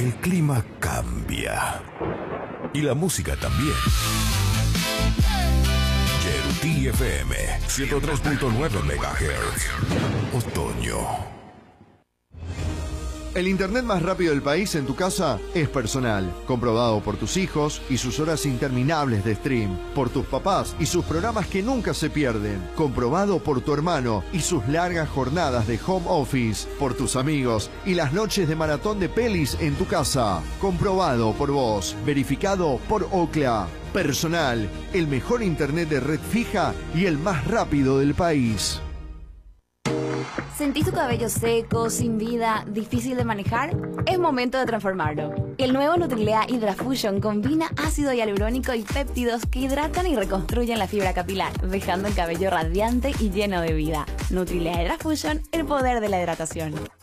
el clima cambia. Y la música también. Yeruti FM 103.9 MHz. Otoño. El internet más rápido del país en tu casa es Personal, comprobado por tus hijos y sus horas interminables de stream, por tus papás y sus programas que nunca se pierden, comprobado por tu hermano y sus largas jornadas de home office, por tus amigos y las noches de maratón de pelis en tu casa, comprobado por vos, verificado por Ookla. Personal, el mejor internet de red fija y el más rápido del país. ¿Sentís tu cabello seco, sin vida, difícil de manejar? Es momento de transformarlo. El nuevo Nutrilea Hydra Fusion combina ácido hialurónico y péptidos que hidratan y reconstruyen la fibra capilar, dejando el cabello radiante y lleno de vida. Nutrilea Hydra Fusion, el poder de la hidratación.